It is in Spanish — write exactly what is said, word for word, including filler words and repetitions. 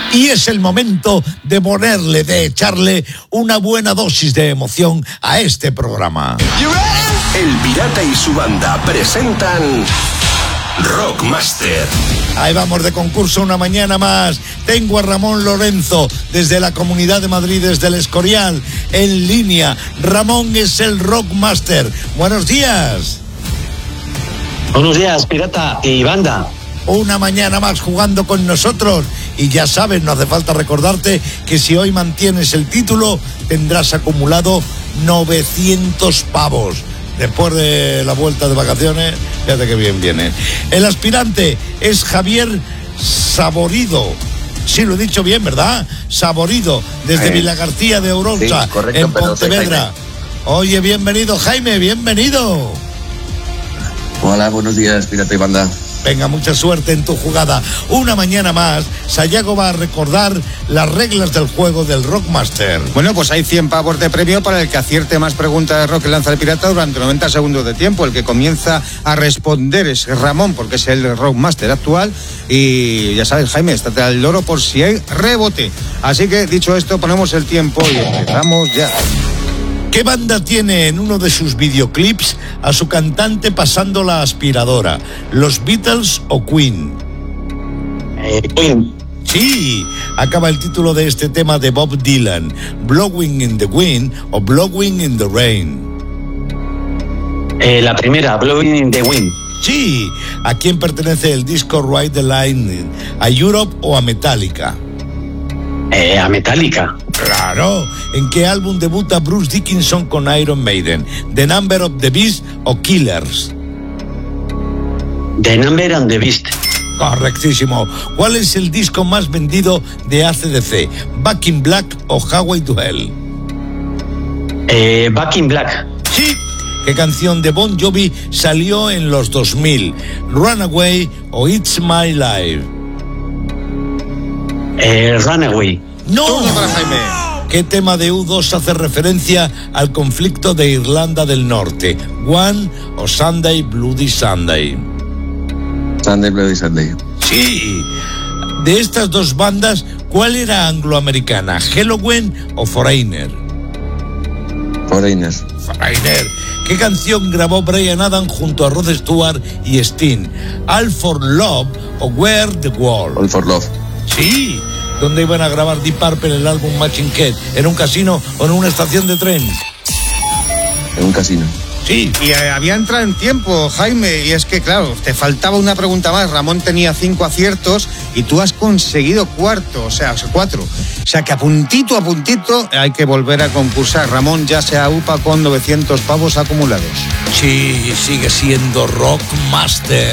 Y es el momento de ponerle, de echarle una buena dosis de emoción a este programa. El Pirata y su banda presentan Rockmaster. Ahí vamos de concurso una mañana más. Tengo a Ramón Lorenzo desde la Comunidad de Madrid, desde el Escorial, en línea. Ramón es el Rockmaster. Buenos días. Buenos días, Pirata y banda. Una mañana más jugando con nosotros. Y ya sabes, no hace falta recordarte que si hoy mantienes el título, tendrás acumulado novecientos pavos. Después de la vuelta de vacaciones, fíjate que bien viene. El aspirante es Javier Saborido. Sí, lo he dicho bien, ¿verdad? Saborido, desde eh, Vilagarcía de Ourosa, sí, correcto, en Pontevedra. Oye, bienvenido, Jaime, bienvenido. Hola, buenos días, Pirata y banda. Venga, mucha suerte en tu jugada. Una mañana más, Sayago va a recordar las reglas del juego del Rockmaster. Bueno, pues hay cien pavos de premio para el que acierte más preguntas de rock que lanza el pirata durante noventa segundos de tiempo. El que comienza a responder es Ramón, porque es el Rockmaster actual. Y ya sabes, Jaime, estate al loro por si hay rebote. Así que, dicho esto, ponemos el tiempo y empezamos ya. ¿Qué banda tiene en uno de sus videoclips a su cantante pasando la aspiradora? ¿Los Beatles o Queen? Eh, Queen. Sí, acaba el título de este tema de Bob Dylan. ¿Blowing in the Wind o Blowing in the Rain? Eh, la primera, Blowing in the Wind. Sí, ¿a quién pertenece el disco Ride the Lightning? ¿A Europe o a Metallica? Eh, a Metallica. Claro. ¿En qué álbum debuta Bruce Dickinson con Iron Maiden? ¿The Number of the Beast o Killers? The Number of the Beast. Correctísimo. ¿Cuál es el disco más vendido de A C D C? ¿Back in Black o Highway to Hell? Eh, Back in Black. Sí. ¿Qué canción de Bon Jovi salió en los dos mil? ¿Runaway o It's My Life? Eh, Runaway. ¡No! Para Jaime. ¿Qué tema de U dos hace referencia al conflicto de Irlanda del Norte? ¿One o Sunday Bloody Sunday? Sunday Bloody Sunday. Sí. De estas dos bandas, ¿cuál era angloamericana? ¿Halloween o Foreigner? Foreigner. Foreigner. ¿Qué canción grabó Bryan Adams junto a Rod Stewart y Sting? ¿All for Love o Where the World? All for Love. Sí. ¿Dónde iban a grabar Deep Purple el álbum Machine Head? ¿En un casino o en una estación de tren? En un casino. Sí. Y eh, había entrado en tiempo, Jaime, y es que, claro, te faltaba una pregunta más. Ramón tenía cinco aciertos y tú has conseguido cuarto, o sea, cuatro. O sea, que a puntito, a puntito hay que volver a concursar. Ramón ya se aupa con novecientos pavos acumulados. Sí, sigue siendo Rockmaster.